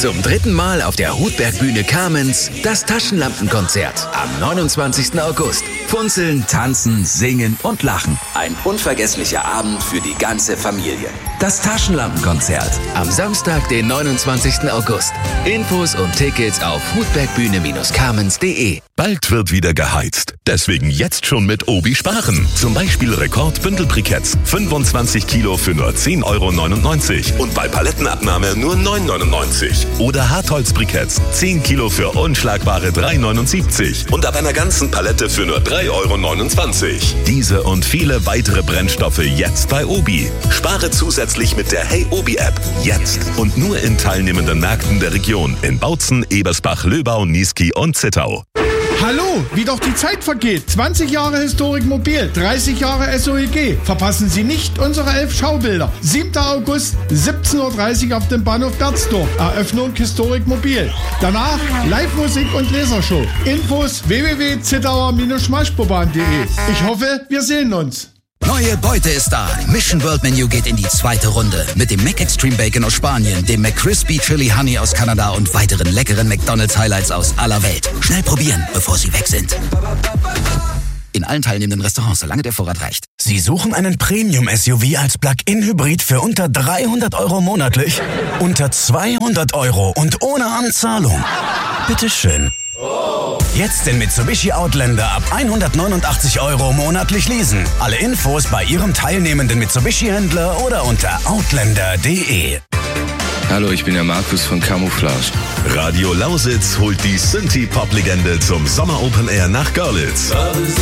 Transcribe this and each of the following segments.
Zum 3. Mal auf der Hutbergbühne Kamenz das Taschenlampenkonzert am 29. August. Funzeln, tanzen, singen und lachen. Ein unvergesslicher Abend für die ganze Familie. Das Taschenlampenkonzert am Samstag, den 29. August. Infos und Tickets auf hutbergbühne-kamenz.de. Bald wird wieder geheizt. Deswegen jetzt schon mit Obi sparen. Zum Beispiel Rekord-Bündelbriketts. 25 Kilo für nur 10,99 € und bei Palettenabnahme nur 9,99 €. Oder Hartholzbriketts. 10 Kilo für unschlagbare 3,79 € und ab einer ganzen Palette für nur 3,29 €. Diese und viele weitere Brennstoffe jetzt bei Obi. Spare zusätzlich mit der Hey Obi App. Jetzt und nur in teilnehmenden Märkten der Region in Bautzen, Ebersbach, Löbau, Niesky und Zittau. Hallo, wie doch die Zeit vergeht. 20 Jahre Historik Mobil, 30 Jahre SOEG. Verpassen Sie nicht unsere 11 Schaubilder. 7. August, 17:30 Uhr auf dem Bahnhof Berzdorf. Eröffnung Historik Mobil. Danach Live-Musik und Lasershow. Infos www.zittauer-schmalspur.de. Ich hoffe, wir sehen uns. Neue Beute ist da. Mission World Menu geht in die 2. Runde. Mit dem Mac Extreme Bacon aus Spanien, dem McCrispy Chili Honey aus Kanada und weiteren leckeren McDonald's Highlights aus aller Welt. Schnell probieren, bevor sie weg sind. In allen teilnehmenden Restaurants, solange der Vorrat reicht. Sie suchen einen Premium-SUV als Plug-in-Hybrid für unter 300 € monatlich? Unter 200 € und ohne Anzahlung? Bitteschön. Jetzt den Mitsubishi Outlander ab 189 € monatlich leasen. Alle Infos bei Ihrem teilnehmenden Mitsubishi-Händler oder unter outlander.de. Hallo, ich bin der Markus von Camouflage. Radio Lausitz holt die Synthie-Pop-Legende zum Sommer-Open Air nach Görlitz.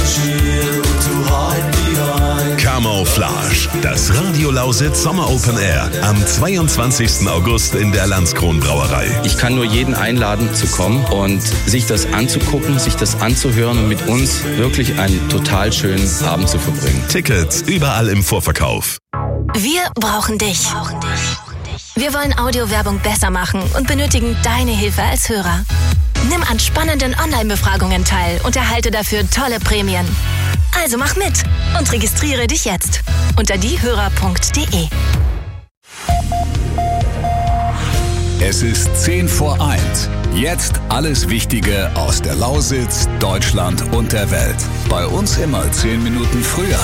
Camouflage, das Radio Lausitz Sommer-Open Air am 22. August in der Landskron-Brauerei. Ich kann nur jeden einladen zu kommen und sich das anzugucken, sich das anzuhören und mit uns wirklich einen total schönen Abend zu verbringen. Tickets überall im Vorverkauf. Wir brauchen dich. Wir wollen Audiowerbung besser machen und benötigen deine Hilfe als Hörer. Nimm an spannenden Online-Befragungen teil und erhalte dafür tolle Prämien. Also mach mit und registriere dich jetzt unter diehörer.de. Es ist 10 vor 1. Jetzt alles Wichtige aus der Lausitz, Deutschland und der Welt. Bei uns immer 10 Minuten früher.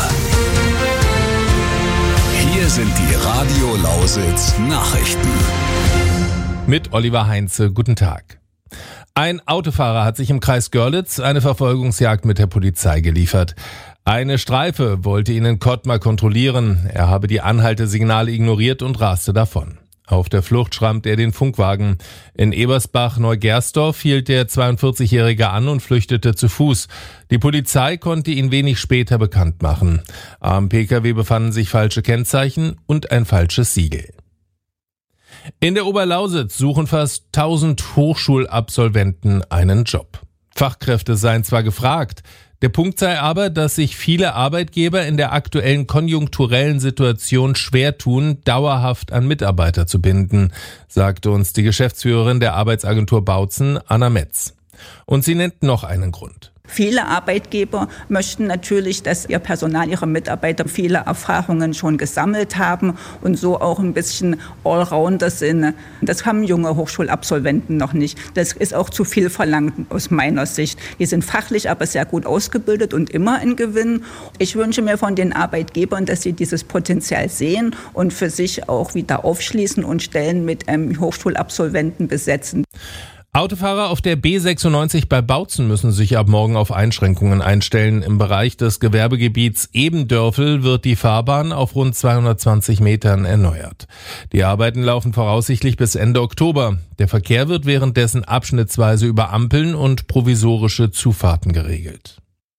Hier sind die Radio Lausitz Nachrichten. Mit Oliver Heinze, guten Tag. Ein Autofahrer hat sich im Kreis Görlitz eine Verfolgungsjagd mit der Polizei geliefert. Eine Streife wollte ihn in Kottmar kontrollieren. Er habe die Anhaltesignale ignoriert und raste davon. Auf der Flucht schrammte er den Funkwagen. In Ebersbach-Neugersdorf hielt der 42-Jährige an und flüchtete zu Fuß. Die Polizei konnte ihn wenig später bekannt machen. Am Pkw befanden sich falsche Kennzeichen und ein falsches Siegel. In der Oberlausitz suchen fast 1000 Hochschulabsolventen einen Job. Fachkräfte seien zwar gefragt, der Punkt sei aber, dass sich viele Arbeitgeber in der aktuellen konjunkturellen Situation schwer tun, dauerhaft an Mitarbeiter zu binden, sagte uns die Geschäftsführerin der Arbeitsagentur Bautzen, Anna Metz. Und sie nennt noch einen Grund. Viele Arbeitgeber möchten natürlich, dass ihr Personal, ihre Mitarbeiter viele Erfahrungen schon gesammelt haben und so auch ein bisschen Allrounder sind. Das haben junge Hochschulabsolventen noch nicht. Das ist auch zu viel verlangt aus meiner Sicht. Die sind fachlich aber sehr gut ausgebildet und immer ein Gewinn. Ich wünsche mir von den Arbeitgebern, dass sie dieses Potenzial sehen und für sich auch wieder aufschließen und Stellen mit Hochschulabsolventen besetzen. Autofahrer auf der B96 bei Bautzen müssen sich ab morgen auf Einschränkungen einstellen. Im Bereich des Gewerbegebiets Ebendörfel wird die Fahrbahn auf rund 220 Metern erneuert. Die Arbeiten laufen voraussichtlich bis Ende Oktober. Der Verkehr wird währenddessen abschnittsweise über Ampeln und provisorische Zufahrten geregelt.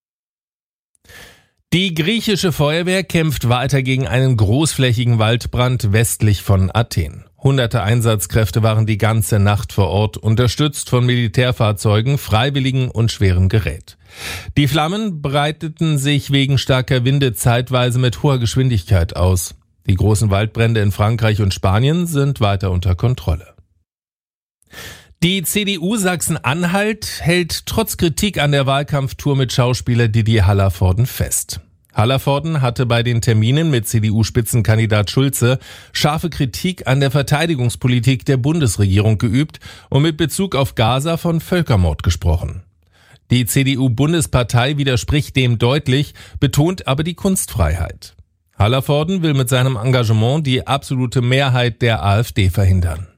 Die griechische Feuerwehr kämpft weiter gegen einen großflächigen Waldbrand westlich von Athen. Hunderte Einsatzkräfte waren die ganze Nacht vor Ort, unterstützt von Militärfahrzeugen, Freiwilligen und schwerem Gerät. Die Flammen breiteten sich wegen starker Winde zeitweise mit hoher Geschwindigkeit aus. Die großen Waldbrände in Frankreich und Spanien sind weiter unter Kontrolle. Die CDU Sachsen-Anhalt hält trotz Kritik an der Wahlkampftour mit Schauspieler Didier Hallervorden fest. Hallervorden hatte bei den Terminen mit CDU-Spitzenkandidat Schulze scharfe Kritik an der Verteidigungspolitik der Bundesregierung geübt und mit Bezug auf Gaza von Völkermord gesprochen. Die CDU-Bundespartei widerspricht dem deutlich, betont aber die Kunstfreiheit. Hallervorden will mit seinem Engagement die absolute Mehrheit der AfD verhindern.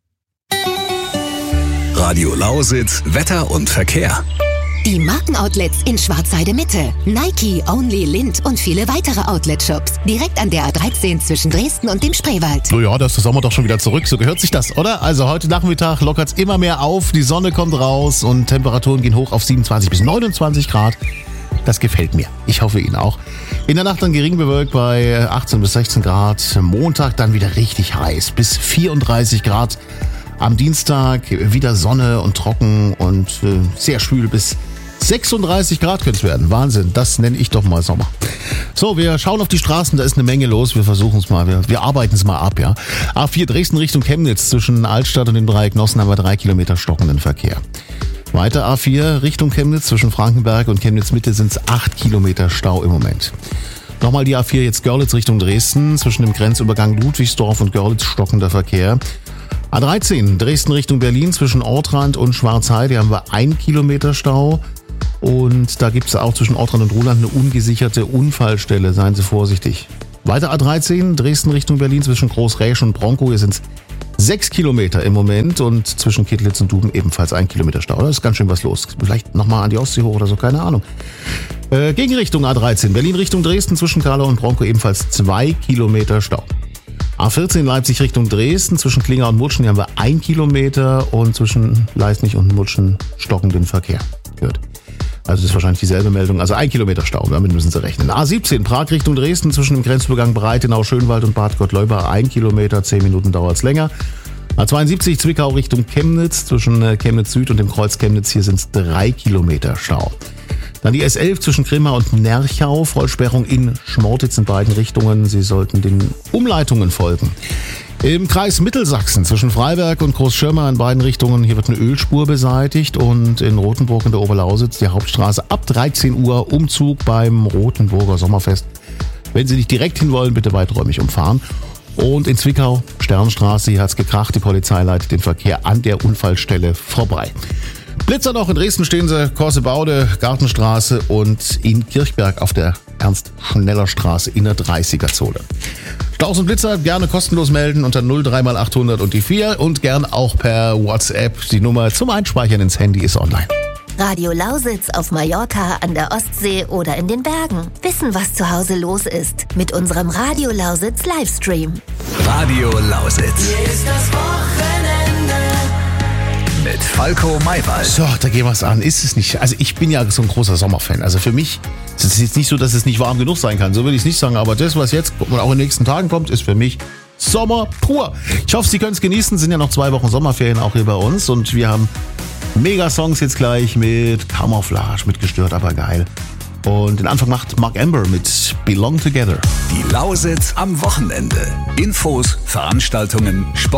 Radio Lausitz, Wetter und Verkehr. Die Markenoutlets in Schwarzheide Mitte, Nike, Only, Lindt und viele weitere Outlet-Shops. Direkt an der A13 zwischen Dresden und dem Spreewald. So ja, da ist der Sommer doch schon wieder zurück. So gehört sich das, oder? Also heute Nachmittag lockert's immer mehr auf. Die Sonne kommt raus und Temperaturen gehen hoch auf 27 bis 29 Grad. Das gefällt mir. Ich hoffe Ihnen auch. In der Nacht dann gering bewölkt bei 18 bis 16 Grad. Montag dann wieder richtig heiß bis 34 Grad. Am Dienstag wieder Sonne und trocken und sehr schwül bis 36 Grad könnte es werden. Wahnsinn, das nenne ich doch mal Sommer. So, wir schauen auf die Straßen, da ist eine Menge los. Wir versuchen es mal, wir arbeiten es mal ab, ja. A4 Dresden Richtung Chemnitz, zwischen Altstadt und dem Dreieck Nossen haben wir 3 Kilometer stockenden Verkehr. Weiter A4 Richtung Chemnitz, zwischen Frankenberg und Chemnitz Mitte sind es 8 Kilometer Stau im Moment. Nochmal die A4 jetzt Görlitz Richtung Dresden, zwischen dem Grenzübergang Ludwigsdorf und Görlitz stockender Verkehr. A13 Dresden Richtung Berlin, zwischen Ortrand und Schwarzheide haben wir 1 Kilometer Stau. Und da gibt es auch zwischen Ortrand und Ruhland eine ungesicherte Unfallstelle. Seien Sie vorsichtig. Weiter A13, Dresden Richtung Berlin zwischen Großräsch und Bronkow. Hier sind es 6 Kilometer im Moment und zwischen Kittlitz und Duben ebenfalls 1 Kilometer Stau. Da ist ganz schön was los. Vielleicht nochmal an die Ostsee hoch oder so, keine Ahnung. Gegenrichtung A13, Berlin Richtung Dresden zwischen Karlau und Bronkow ebenfalls 2 Kilometer Stau. A14 Leipzig Richtung Dresden, zwischen Klinger und Mutschen hier haben wir 1 Kilometer und zwischen Leisnig und Mutschen stockenden Verkehr. Gehört. Also das ist wahrscheinlich dieselbe Meldung. Also 1 Kilometer Stau, damit müssen Sie rechnen. A17 Prag Richtung Dresden, zwischen dem Grenzübergang Breitenau, Schönwald und Bad Gottleuba 1 Kilometer, 10 Minuten dauert es länger. A72 Zwickau Richtung Chemnitz, zwischen Chemnitz Süd und dem Kreuz Chemnitz, hier sind es 3 Kilometer Stau. Dann die S11 zwischen Grimma und Nerchau, Vollsperrung in Schmortitz in beiden Richtungen. Sie sollten den Umleitungen folgen. Im Kreis Mittelsachsen zwischen Freiberg und Großschirmer in beiden Richtungen, hier wird eine Ölspur beseitigt und in Rothenburg in der Oberlausitz die Hauptstraße ab 13 Uhr Umzug beim Rothenburger Sommerfest. Wenn Sie nicht direkt hin wollen, bitte weiträumig umfahren. Und in Zwickau, Sternstraße, hier hat's gekracht, die Polizei leitet den Verkehr an der Unfallstelle vorbei. Blitzer noch, in Dresden stehen sie, Korsebaude, Gartenstraße und in Kirchberg auf der Ernst-Schneller-Straße in der 30er-Zone. Staus und Blitzer gerne kostenlos melden unter 03x800 und die 4 und gern auch per WhatsApp. Die Nummer zum Einspeichern ins Handy ist online. Radio Lausitz auf Mallorca, an der Ostsee oder in den Bergen. Wissen, was zu Hause los ist. Mit unserem Radio Lausitz Livestream. Radio Lausitz. Hier ist das Wochenende. Mit Falco Maywald. So, da gehen wir es an. Ist es nicht? Also ich bin ja so ein großer Sommerfan. Also für mich ist es jetzt nicht so, dass es nicht warm genug sein kann. So will ich es nicht sagen. Aber das, was jetzt und auch in den nächsten Tagen kommt, ist für mich Sommer pur. Ich hoffe, Sie können es genießen. Es sind ja noch 2 Wochen Sommerferien auch hier bei uns. Und wir haben Mega-Songs jetzt gleich mit Camouflage, mit Gestört, aber geil. Und den Anfang macht Mark Amber mit Belong Together. Die Lausitz am Wochenende. Infos, Veranstaltungen, Sport.